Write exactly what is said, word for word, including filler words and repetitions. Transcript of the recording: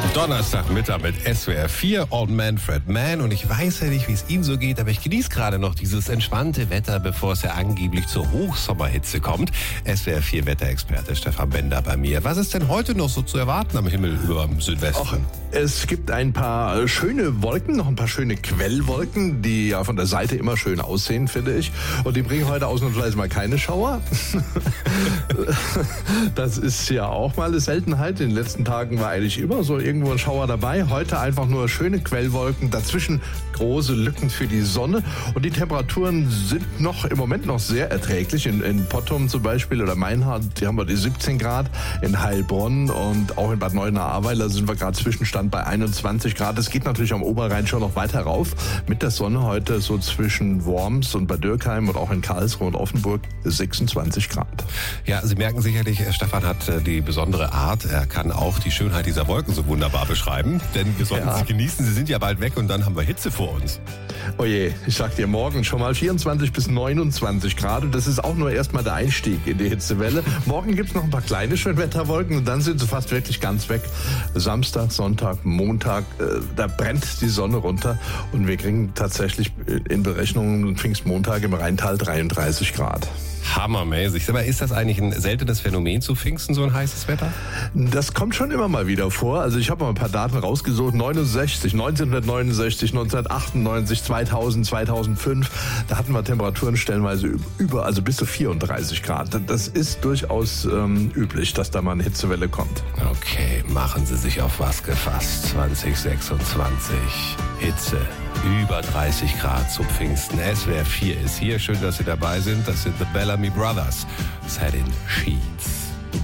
Donnerstagmittag mit S W R vier und Manfred Mann. Und ich weiß ja nicht, wie es Ihnen so geht, aber ich genieße gerade noch dieses entspannte Wetter, bevor es ja angeblich zur Hochsommerhitze kommt. S W R vier Wetterexperte Stefan Bender bei mir. Was ist denn heute noch so zu erwarten am Himmel über dem Südwesten? Och, es gibt ein paar schöne Wolken, noch ein paar schöne Quellwolken, die ja von der Seite immer schön aussehen, finde ich. Und die bringen heute ausnahmsweise mal keine Schauer. Das ist ja auch mal eine Seltenheit. In den letzten Tagen war eigentlich immer so irgendwo ein Schauer dabei. Heute einfach nur schöne Quellwolken, dazwischen große Lücken für die Sonne. Und die Temperaturen sind noch im Moment noch sehr erträglich. In, in Pottum zum Beispiel oder Meinhard, die haben wir die siebzehn Grad. In Heilbronn und auch in Bad Neuenahr-Ahrweiler sind wir gerade Zwischenstand bei einundzwanzig Grad. Es geht natürlich am Oberrhein schon noch weiter rauf. Mit der Sonne heute so zwischen Worms und Bad Dürkheim und auch in Karlsruhe und Offenburg sechsundzwanzig Grad. Ja, Sie merken sicherlich, Stefan hat die besondere Art. Er kann auch die Schönheit dieser Wolken so wunderbar beschreiben. Denn wir sollten Ja. sie genießen. Sie sind ja bald weg und dann haben wir Hitze vor uns. Oh je, ich sag dir, morgen schon mal vierundzwanzig bis neunundzwanzig Grad. Und das ist auch nur erstmal der Einstieg in die Hitzewelle. Morgen gibt's noch ein paar kleine Schönwetterwolken und dann sind sie fast wirklich ganz weg. Samstag, Sonntag, Montag, äh, da brennt die Sonne runter. Und wir kriegen tatsächlich in Berechnungen Pfingstmontag im Rheintal dreiunddreißig Grad. Hammermäßig. Aber ist das eigentlich ein seltenes Phänomen zu Pfingsten, so ein heißes Wetter? Das kommt schon immer mal wieder vor. Also ich habe mal ein paar Daten rausgesucht. neunundsechzig, neunzehnhundertneunundsechzig, neunzehnhundertachtundneunzig, zweitausend, zweitausendfünf. Da hatten wir Temperaturen stellenweise über, also bis zu vierunddreißig Grad. Das ist durchaus ähm, üblich, dass da mal eine Hitzewelle kommt. Okay, machen Sie sich auf was gefasst. zwanzig sechsundzwanzig. Hitze. Über dreißig Grad zu Pfingsten. S W R vier ist hier. Schön, dass Sie dabei sind. Das sind The Bellamy Brothers. Satin Sheets.